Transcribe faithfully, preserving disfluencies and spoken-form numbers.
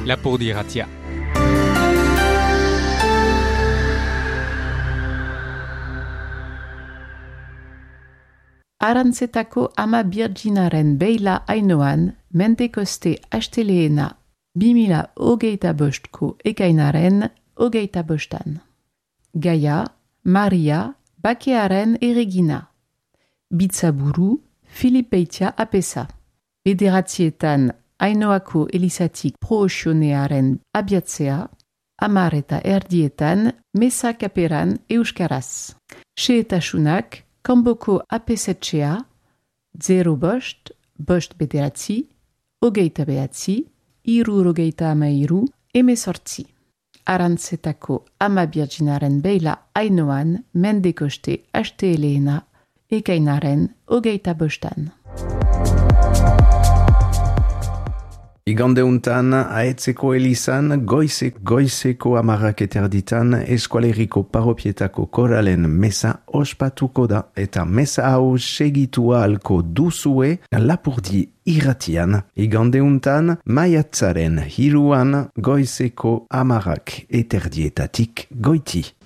Lapurdi irratia. Arantzetako ama Birginaren beila ainoan, mendekoste asteleena bimila hogeita bostko ekainaren hogeita bostan. Gaia, Maria, bakearen erregina. Bitzaburu, Filipeitia apesa. Bederatzietan Ainoako elizatik proxionearen abiatzea, amar eta erdietan mesa kaperan euskaraz. Xeetasunak, kanboko apesetxea, zero bost, bost bederatzi, hogeita behatzi, hirurogeita hamairu, emezortzi. Arantzetako ama Birginaren beila ainoan mendekoste asteleena ekainaren hogeita bostan. Igandeuntan, aetzeko elizan, goizek, goizeko amarrak eterditan, eskualeriko paropietako koralen mesa ospatuko da, eta mesa hau segitua alko duzue Lapurdi irratian. Igandeuntan, maiatzaren hiruan, goizeko amarrak eterdietatik goiti.